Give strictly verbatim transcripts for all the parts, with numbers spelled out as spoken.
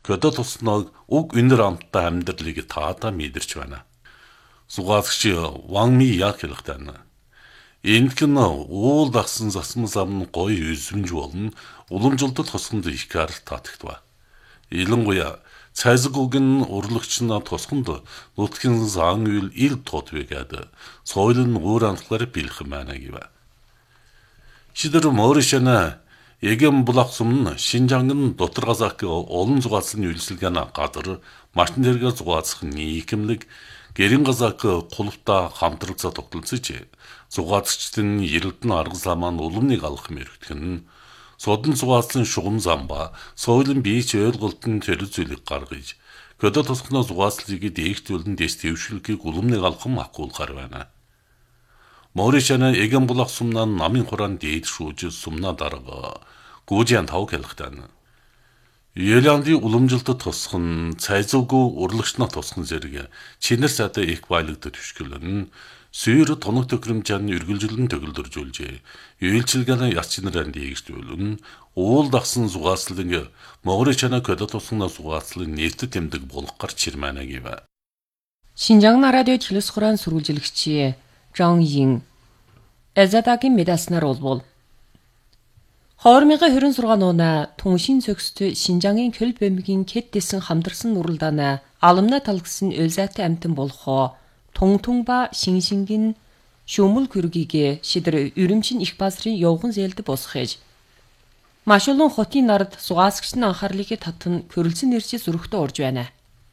Көдөө туснаг уг үнэр амттай амьдралыг таата мэдэрч байна. Зугаацч Ван Ми яг хэлэхдээ энэхэн уул дагсан засмал зам гоё үзмж болон уламжлалт тусганд их гар татагдва. Илэнгуяа цайзгууг нь урлагч на тусганд нутгийн зан үйл ил тодвэгэд соёл нь өөр амтлаар бэлхэн байна гэв. Шидэр Моришана Эгем булак сумн Шинжангын дотор-газаак олон зугаацлын үйлчилгээний газар мартин дээргээ зугаацах нийгэмлэг гэрэн газаак кулвта хамтралцаа тогтолцож зугаацчдын эрдэнэ арга замаа уламныг алах мэрэгтгэн судан зугаацлын шугам зам ба соёлын бийч ойлголтын тэр зүйлийг гаргаж көдө тусганы зугаацлыг дээгтүүлэн дэс твшилгийг уламныг алхам акуулгаар байна. Моришана Эгем булак сумнан намын хураан дээд шүүж сумна дарга гүүжийн тав хэлэхдээ Еланди уламжлалт тусган цайзуугүй урлагчнаа тусган зэрэг чинэр сайдаа их байлагдад түшгэлэн сүйр тоног төхрөмжийн үргэлжлэн төгөлдөржүүлжээ. Үйлчилгээний яс чинэрэн дээгжүүлэн уул дагсан зугаацлын Моришана көдө тусганы зугаацлын нээлттэй тэмдэг болох гарч ирмэнэ гэв. Шинжаң радио телевиз хураан сурвалжлагч Жан Ин Эзадагийн медаснаар болбол двадцать26 оноо Түншин цогцтой Шинжангийн Көл бэмгийн кэддэсэн хамдарсан нуралдаана аламна талгсан өлзайтай амтан болохоо Тунгтунба Шиншингийн шүүмэл күргийгэ шидэр Үрэмчин их базрын явган зээлд босхэж маш олон хотын нард сугаасгчны анхаарлыг татан көрөлцөн нэрчээ зүрхтээ орж байна.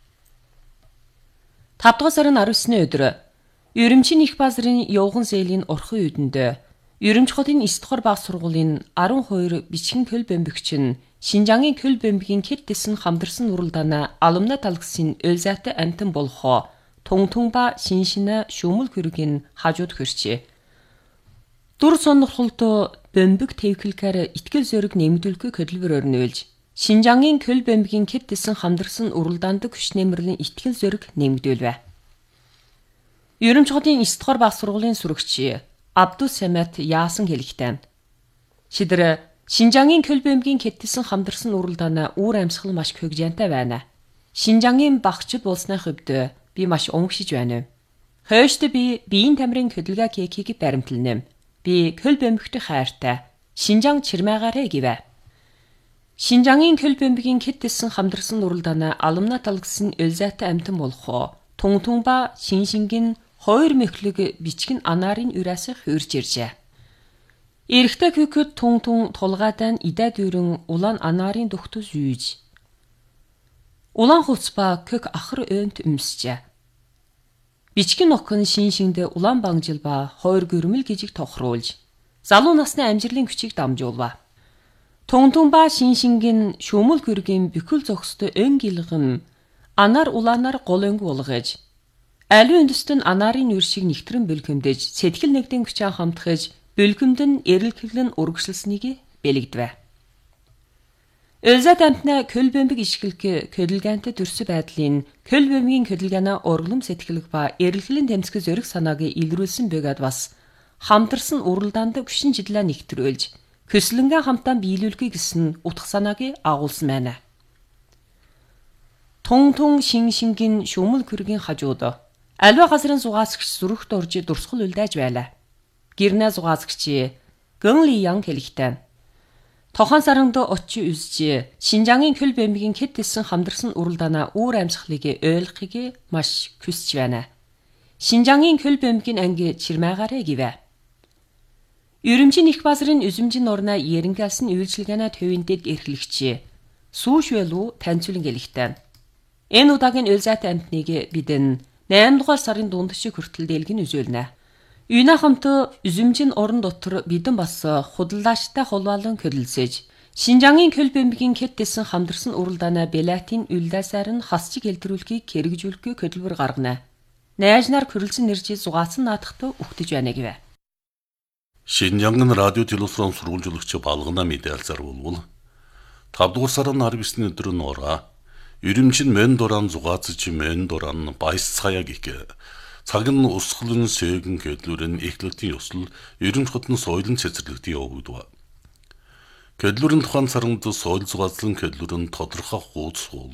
тавд дугаар сарын аравдугаар сарын өдөр Үрэмчин их базрын явган зээлийн орхон үдэнд Үрэмч хотын эс дугаар баг сургуулийн twelve бичгэн Көл бэмбэгчин Шинжангийн Көл бэмбгийн кэддэсэн хамдарсан нуралдаана аламна талгсын өлзайтай амтан болохоо Тунгтунба Шиншина шүүмэл күргийн хажууд хөрчээ. Дүр сонирхолд бэмбэг тэвхэлгээр итгэл зориг нэмэгдүүлэхгүй хөдөлгөөр өрнөөлж Шинжангийн Көл бэмбгийн кэддэсэн хамдарсан уралдаанд хүч нэмэрлэн итгэл зориг нэмэгдүүлвэ. Үрэмч хотын эс дугаар баг сургуулийн сүрэгч Абдус Самат яасан хэлэхдээ шидэр Шинжангийн Көл бэмгийн кэддэсэн хамдарсан уралдаана үүр амьсгал маш хөгжөөнтэй байна. Шинжангийн багчд болсны хувьд би маш өмгшиж байна. Хойшд би биеийн тамирын хөдөлгөөн кекийг баримтланэм. Би Көл бэмгт хайртай. Шинжаң чирмээгарэ гэвэ. Шинжангийн Көл бэмгийн кэддэсэн хамдарсан уралдаана аламна талгсан өлзайтай амтан болохоо Тунгтунба Шиншингийн хоёр мөхлөг бичгэн анаарын ураасах хөрж иржээ. Эрэгтэй көкөд Тунгтун тулгаадан идэ дүүрэн улаан анаарын духтус үйж. Улаан хувцпа кök ахар өөнт өмсчээ. Бичгэн охин Шиншинд улаан бангжил ба хоёр гөрмөл гижиг тохруулж залуу насны амжилын хүчийг дамжуулва. Тунгтунба Шиншингийн шүүмэл күргийн бүхэл зогстой өн гилгэн анаар улаанаар голонг болгож аливаа үндэстэн анаарын үршиг нэгтрэн бэлгэмдэж сэтгэл нэгдэн хүчээ хамтгаж бэлгэмдэн эрэлхиглэн урагшлсныг бэлэгдэв. Өлзайт амтна Көл бэмбэг ишгэлг хөдөлгөөнтэй төрсөн байдлын Көл бэмгийн хөдөлгөөнө урлам сэтгэлг ба эрэлхлэн тэмцэх зөриг санааг илрүүлсэн бөгөөд бас хамтарсан уралдаанд хүчин чиглэлээ нэгтрүүлж хөслөнгөө хамтаа биелүүлэхийг гэсэн утга санааг агуулсан байна. Тунгтун Шиншингийн шүүмэл күргийн хажууд аливаа газрын зугаасгч зүрхт орж дурсгал үлдээж байлаа. Гэрнээ зугаасгч Гэн Ли Ян хэлэхдээ тохон саранд очи үзж Шинжангийн Көл бэмгийн кэддэсэн хамдарсан уралдаана үүр амьсгалыг ойлгохыг маш хүсэж байна. Шинжангийн Көл бэмгийн анги чирмээгарэ гэвэ. Үрэмчин их базрын үзмжин орна Ярингасан үйлчилгээний төвөндөд эрхлэгч Сүүшвэлүү таньцуулан хэлэхдээ энэ удаагийн өлзайтай амтныг бидэн eight дугаар сарын дунд шиг хүртэл дэлгэн үзүүлнэ. Юуна хамт үзмжин орон дотор бидэн бас худалдаачтай холбоолон хөдөлсөж Шинжангийн Көл бэмгийн кэддэсэн хамдарсан уралдаана Белатийн үлдээсээр нь хасчиг илтрүүлэхийг хэрэгжүүлэхгүй хөдөлбөр гаргана. Найжнаар хөрөлцөн нэржээ зугаацсан наадахт өгтөж байна гэвэ. Шинжангын радио телевизэн сургуулжуулагч балгана мэдээлзар болвол тавд дугаар сарын twelve-ны өдөр нь ороо Үрэмчин мэн дуран зугаацч мэн дуран баяс цаяг их цаг нь усхлын сөөгн хөдлөрн эхлэлтийн ёсол Үрэмч хотын соёлын цэцэрлэгтийн явагдав. Хөдлөрн тухайн саранд соёл зугаацлан хөдлөрн тодорхой хуудас